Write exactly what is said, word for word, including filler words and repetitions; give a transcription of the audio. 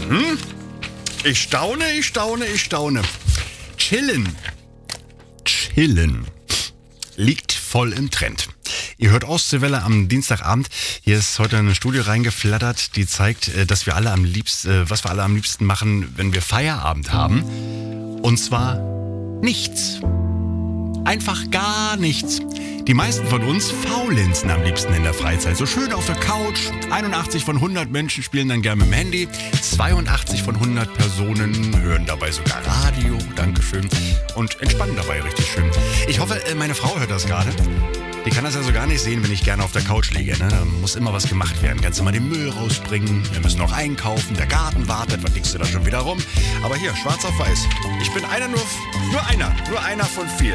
Mhm. Ich staune, ich staune, ich staune. Chillen. Chillen. Liegt voll im Trend. Ihr hört Ostseewelle am Dienstagabend. Hier ist heute eine Studie reingeflattert, die zeigt, dass wir alle am liebsten, was wir alle am liebsten machen, wenn wir Feierabend haben. Und zwar nichts. Einfach gar nichts. Die meisten von uns faulenzen am liebsten in der Freizeit. So schön auf der Couch. einundachtzig von hundert Menschen spielen dann gerne mit dem Handy. zweiundachtzig von hundert Personen hören dabei sogar Radio. Dankeschön. Und entspannen dabei richtig schön. Ich hoffe, meine Frau hört das gerade. Die kann das ja so gar nicht sehen, wenn ich gerne auf der Couch liege. Ne? Da muss immer was gemacht werden. Kannst du mal den Müll rausbringen. Wir müssen noch einkaufen. Der Garten wartet. Was liegst du da schon wieder rum? Aber hier, schwarz auf weiß. Ich bin einer nur, nur einer. Nur einer von vielen.